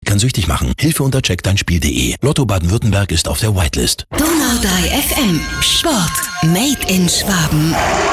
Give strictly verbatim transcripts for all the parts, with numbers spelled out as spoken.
kann süchtig machen. Hilfe unter check dein spiel punkt de. Lotto Baden-Württemberg ist auf der Whitelist. Donau drei F M. Sport. Made in Schwaben.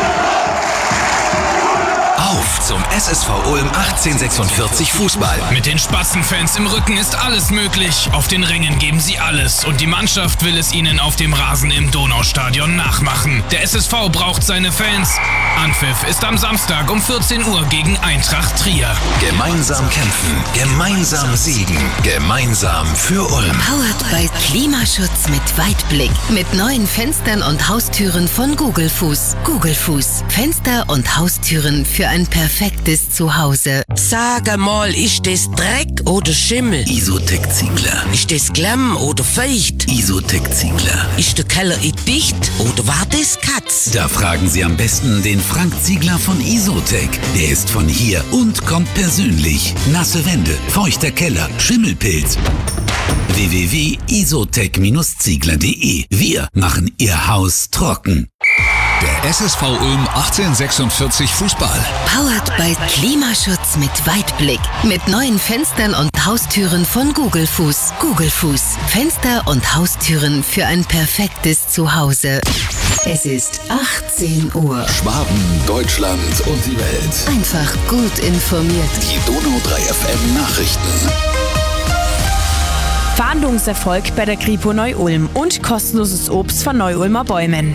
Auf zum S S V Ulm achtzehnhundertsechsundvierzig Fußball. Mit den Spatzenfans im Rücken ist alles möglich. Auf den Rängen geben sie alles und die Mannschaft will es ihnen auf dem Rasen im Donaustadion nachmachen. Der S S V braucht seine Fans. Anpfiff ist am Samstag um vierzehn Uhr gegen Eintracht Trier. Gemeinsam kämpfen, gemeinsam siegen, gemeinsam für Ulm. Powered by Klimaschutz mit Weitblick. Mit neuen Fenstern und Haustüren von Gugelfuß. Gugelfuß. Fenster und Haustüren für ein perfektes Zuhause. Sag mal, ist das Dreck oder Schimmel? Isotec Ziegler. Ist das Klamm oder feucht? Isotec Ziegler. Ist der Keller in dicht oder war das Katz? Da fragen Sie am besten den Frank Ziegler von Isotec. Der ist von hier und kommt persönlich. Nasse Wände, feuchter Keller, Schimmelpilz. w w w punkt isotec Ziegler punkt de. Wir machen Ihr Haus trocken. Der S S V Ulm achtzehnhundertsechsundvierzig Fußball. Powered by Klimaschutz mit Weitblick. Mit neuen Fenstern und Haustüren von Gugelfuß. Gugelfuß. Fenster und Haustüren für ein perfektes Zuhause. Es ist achtzehn Uhr. Schwaben, Deutschland und die Welt. Einfach gut informiert. Die Donau drei F M Nachrichten. Fahndungserfolg bei der Kripo Neu-Ulm und kostenloses Obst von Neu-Ulmer Bäumen.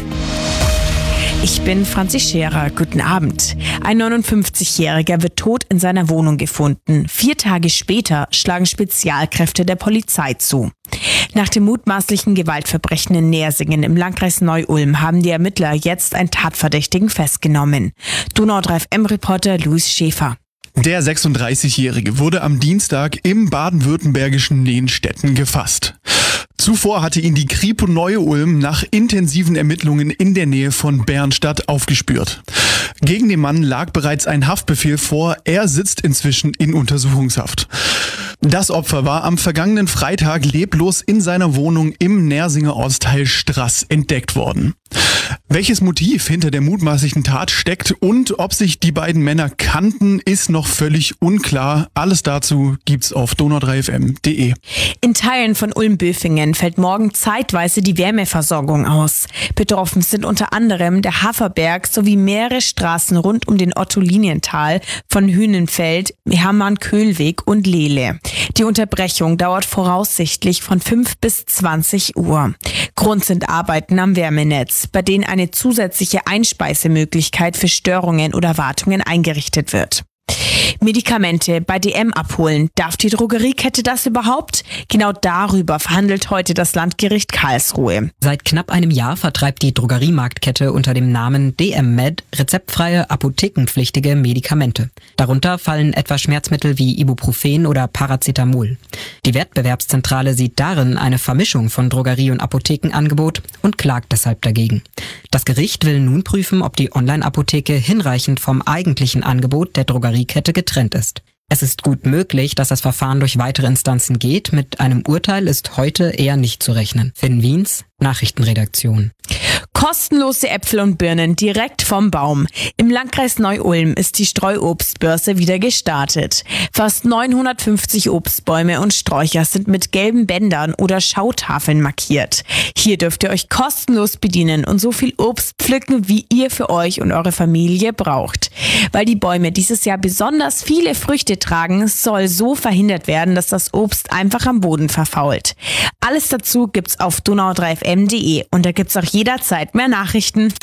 Ich bin Franzi Scherer. Guten Abend. Ein neunundfünfzigjähriger wird tot in seiner Wohnung gefunden. Vier Tage später schlagen Spezialkräfte der Polizei zu. Nach dem mutmaßlichen Gewaltverbrechen in Nersingen im Landkreis Neu-Ulm haben die Ermittler jetzt einen Tatverdächtigen festgenommen. Donau drei F M-Reporter Luis Schäfer. Der sechsunddreißigjährige wurde am Dienstag im baden-württembergischen Nehnstetten gefasst. Zuvor hatte ihn die Kripo Neu-Ulm nach intensiven Ermittlungen in der Nähe von Bernstadt aufgespürt. Gegen den Mann lag bereits ein Haftbefehl vor, er sitzt inzwischen in Untersuchungshaft. Das Opfer war am vergangenen Freitag leblos in seiner Wohnung im Nersinger Ortsteil Straß entdeckt worden. Welches Motiv hinter der mutmaßlichen Tat steckt und ob sich die beiden Männer kannten, ist noch völlig unklar. Alles dazu gibt's auf donau drei f m punkt de. In Teilen von Ulm-Böfingen fällt morgen zeitweise die Wärmeversorgung aus. Betroffen sind unter anderem der Haferberg sowie mehrere Straßen rund um den Otto-Linienthal von Hühnenfeld, Hermann-Köhlweg und Lehle. Die Unterbrechung dauert voraussichtlich von fünf bis zwanzig Uhr. Grund sind Arbeiten am Wärmenetz, bei denen eine zusätzliche Einspeisemöglichkeit für Störungen oder Wartungen eingerichtet wird. Medikamente bei D M abholen. Darf die Drogeriekette das überhaupt? Genau darüber verhandelt heute das Landgericht Karlsruhe. Seit knapp einem Jahr vertreibt die Drogeriemarktkette unter dem Namen D M Med rezeptfreie, apothekenpflichtige Medikamente. Darunter fallen etwa Schmerzmittel wie Ibuprofen oder Paracetamol. Die Wettbewerbszentrale sieht darin eine Vermischung von Drogerie- und Apothekenangebot und klagt deshalb dagegen. Das Gericht will nun prüfen, ob die Online-Apotheke hinreichend vom eigentlichen Angebot der Drogeriekette getrennt ist. Es ist gut möglich, dass das Verfahren durch weitere Instanzen geht. Mit einem Urteil ist heute eher nicht zu rechnen. Finn Wiens, Nachrichtenredaktion. Kostenlose Äpfel und Birnen direkt vom Baum. Im Landkreis Neu-Ulm ist die Streuobstbörse wieder gestartet. Fast neunhundertfünfzig Obstbäume und Sträucher sind mit gelben Bändern oder Schautafeln markiert. Hier dürft ihr euch kostenlos bedienen und so viel Obst pflücken, wie ihr für euch und eure Familie braucht. Weil die Bäume dieses Jahr besonders viele Früchte tragen, soll so verhindert werden, dass das Obst einfach am Boden verfault. Alles dazu gibt's auf donau drei f m punkt de und da gibt's auch jederzeit mehr Nachrichten.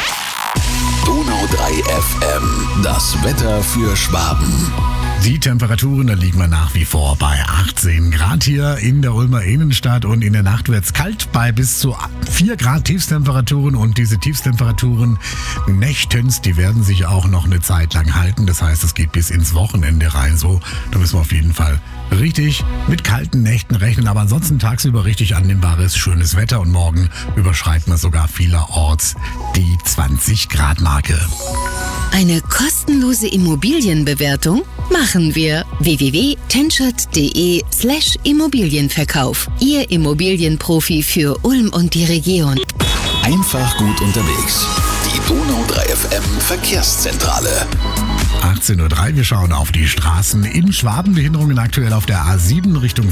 Donau drei F M, das Wetter für Schwaben. Die Temperaturen, da liegen wir nach wie vor bei achtzehn Grad hier in der Ulmer Innenstadt und in der Nacht wird es kalt bei bis zu vier Grad Tiefstemperaturen und diese Tiefstemperaturen nächtens, die werden sich auch noch eine Zeit lang halten. Das heißt, es geht bis ins Wochenende rein so. Da müssen wir auf jeden Fall richtig mit kalten Nächten rechnen, aber ansonsten tagsüber richtig annehmbares, schönes Wetter und morgen überschreiten wir sogar vielerorts die zwanzig Grad Marke. Eine kostenlose Immobilienbewertung machen wir. w w w punkt tenschert punkt de slash Immobilienverkauf. Ihr Immobilienprofi für Ulm und die Region. Einfach gut unterwegs. Die Donau drei F M Verkehrszentrale. achtzehn Uhr drei, wir schauen auf die Straßen in Schwaben. Behinderungen aktuell auf der A sieben Richtung